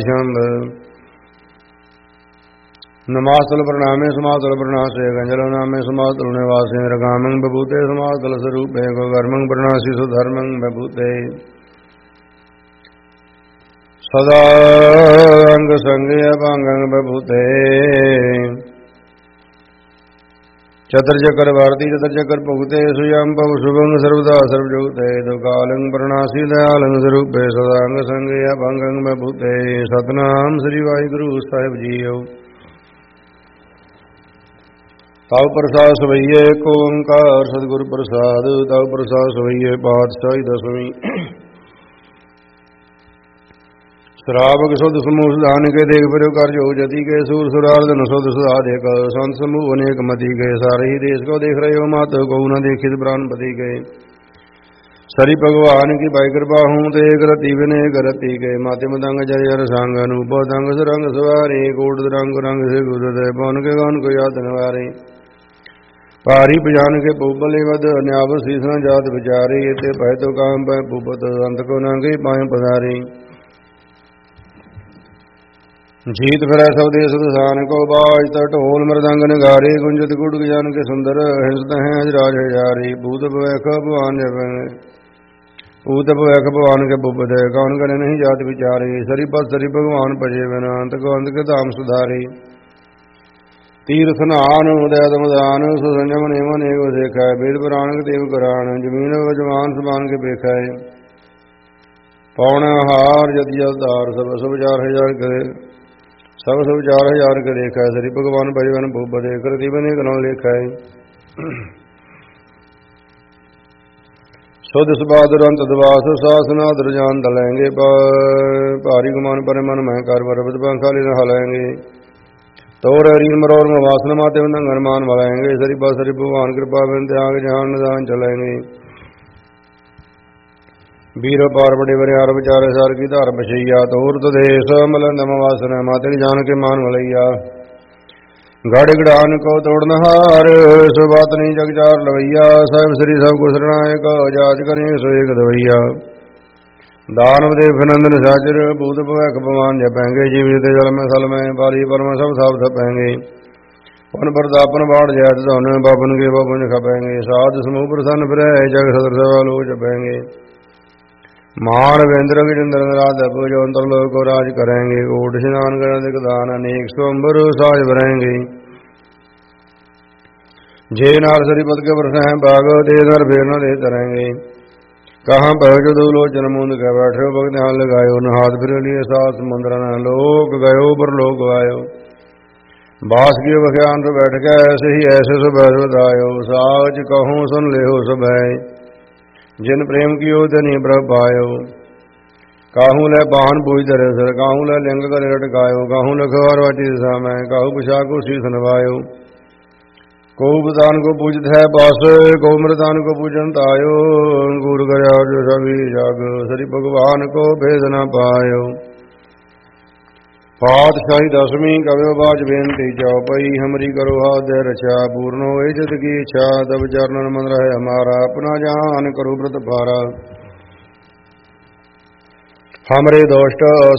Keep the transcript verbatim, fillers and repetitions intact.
शंभ नमास्तुल प्रणामे समातुल प्रणाशे गंजलो नामे समातुल निवासे रगामं बभूते समातुल स्वरूपे गोगर्मं प्रणासी सुधर्मं बभूते सदा अंग संगे अपांगं बभूते चतुर्चक्र भारती चतुर्चक्र भुगते सुयं बहु शुभं सर्वदा सर्वजोते दुकालं प्रणासी दयालं स्वरूपे सदा अंग संगे अपांगं बभूते सतनाम श्री वाहिगुरु साहिब जीओ तव प्रसाद सवैये एक ओंकार सतगुरु प्रसाद तव प्रसाद सवैये पातशाही दसवीं श्रावक सुध समूह धान के देख पर कर जो जति के सूर सुरार्दन सुध सुधा देख संत समूह अनेक मति के सारे ही देश को देख रहे हो मात को न देखित प्राणपति के सरी भगवान की भाई कृपा हूँ तो एक रति विनय करती के माते मदंग जय हर सांग अनूप दंग सुरंग सवारी कोट रंग रंग से गुजर पवन के गान को याद नवारे पारी पजान के पोपले वद न्याव शीसन जात विचारे ते पह तो काम पह पुपत अंत को नांगे पाए पधारे जीत फिर सब देश दसान को बाज तट होल मृदंग नगारे गुंजत गुड़ जान के सुंदर हिंसत हैं राज हजारी भूत भवैख भगवान भूत भवैख भगवान के बुपद कौन करे नहीं जात विचारे सरी पद सरी भगवान भजे बिना अंत को अंत के धाम सुधारी तीर्थ नान उदय दमदान सुसंजम नेमन एक देखा है वेद पुराण के देव कुरान जमीन जमान समान के देखा है पौन हार यदि जलदार सब सब चार हजार करे सब सब चार हजार के देखा है श्री भगवान भजवन भूप दे कर दीवन कनौन लेखा है सुध सुबादुर अंत दवास सासनादुर जान दलेंगे भारी गुमान पर मन में कार पर्वत पंखाली न हलेंगे तोर हरीन मरोर में वासन माते नंगन मान मलाएंगे सरी बासरी भगवान कृपा बिंद आग जहान निदान चलेंगे वीर पार बड़े बड़े आर विचारे सार की धार बछैया तोर तो देश मलन दम वासन माते जान के मान मलैया गढ़ गढ़ान को तोड़न हार सो बात नहीं जग चार लवैया साहिब श्री सब को शरणायक जाज करें सो एक दवैया दानव देव नंदन साचर भूत भवैख भगवान जपेंगे जीवित जल में सल में बाली पर में सब साफ थपेंगे पन प्रतापन बाढ़ जैत धन बापन के बापन खपेंगे साध समूह प्रसन्न फिर जग सदर सवालो जपेंगे मान वेंद्र विजेंद्र राध जो अंतरलोक को राज करेंगे कोट स्नान कर दान अनेक स्वंबर साज भरेंगे जे नार सरीपद के प्रश्न है भाग दे नर फेर न दे तरेंगे कहाँ पह जो दो लोचन मुंद के बैठे भक्त ध्यान लगायो न हाथ फिर लिए सात समुद्र न लोक गयो पर लोक आयो बास की बख्यान तो बैठ के ऐसे ही ऐसे सब बतायो साच कहूँ सुन ले हो सब है जिन प्रेम की हो धनी प्रभ पायो काहू ले पाहन पूज धरे सर काहू ले लिंग कर लटकायो काहू लखवार वाटी दिशा में काहू पिछा को शीस नवायो को बदान को पूजत है पास को मृदान को पूजन तायो गुरु गया जो सभी जाग श्री भगवान को भेद न पायो पातशाही दसवीं कव्यो बाज बेनती चौपई हमरी करो हाथ रचा पूर्ण हो जत की इच्छा तब चरणन मन रहे हमारा अपना जान करो व्रत पारा हमरे दोष्ट